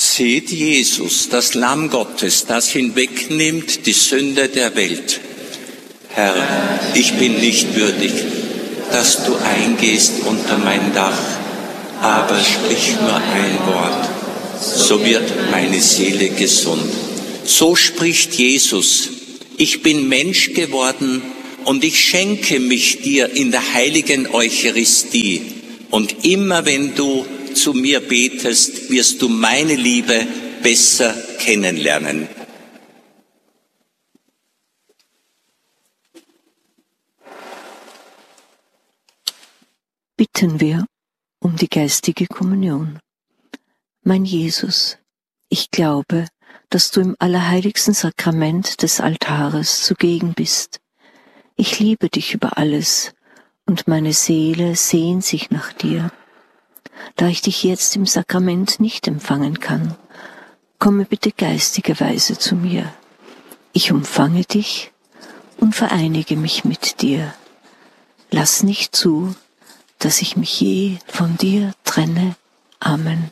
Seht Jesus, das Lamm Gottes, das hinwegnimmt die Sünde der Welt. Herr, ich bin nicht würdig, dass du eingehst unter mein Dach, aber sprich nur ein Wort, so wird meine Seele gesund. So spricht Jesus: Ich bin Mensch geworden und ich schenke mich dir in der heiligen Eucharistie. Und immer wenn du zu mir betest, wirst du meine Liebe besser kennenlernen. Bitten wir um die geistige Kommunion. Mein Jesus, ich glaube, dass du im allerheiligsten Sakrament des Altares zugegen bist. Ich liebe dich über alles und meine Seele sehnt sich nach dir. Da ich dich jetzt im Sakrament nicht empfangen kann, komme bitte geistigerweise zu mir. Ich umfange dich und vereinige mich mit dir. Lass nicht zu, dass ich mich je von dir trenne. Amen.